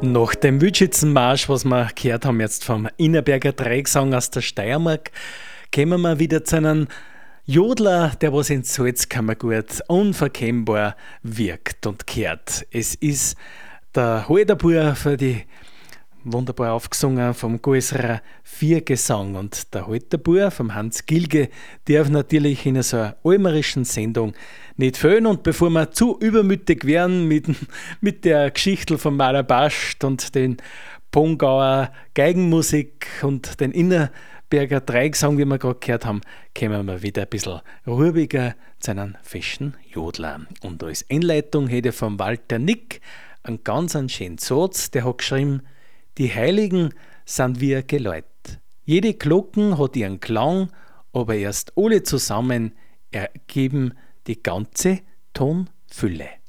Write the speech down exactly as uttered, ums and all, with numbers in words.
Nach dem Wildschützenmarsch, was wir gehört haben jetzt vom Innerberger Dreigesang aus der Steiermark, kommen wir wieder zu einem Jodler, der was in Salzkammergut unverkennbar wirkt und kehrt. Es ist der Halderbur für die wunderbar aufgesungen vom Gäuserer Viergesang. Und der Halderbur vom Hans Gilge darf natürlich in so einer almerischen Sendung nicht fehlen. Und bevor wir zu übermütig werden mit, mit der Geschichte von Malabast und den Pongauer Geigenmusik und den Innerberger Dreigesang, wie wir gerade gehört haben, kommen wir wieder ein bisschen ruhiger zu einem festen Jodler. Und als Einleitung hätte ich von Walter Nick einen ganz einen schönen Satz, der hat geschrieben: Die Heiligen sind wie ein Geläut. Jede Glocken hat ihren Klang, aber erst alle zusammen ergeben die ganze Tonfülle.